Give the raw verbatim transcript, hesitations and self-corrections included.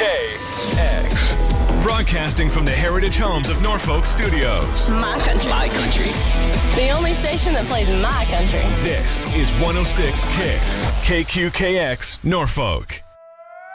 K X. Broadcasting from the Heritage Homes of Norfolk Studios. My country. My country. The only station that plays my country. This is one oh six Kicks. K Q K X, Norfolk.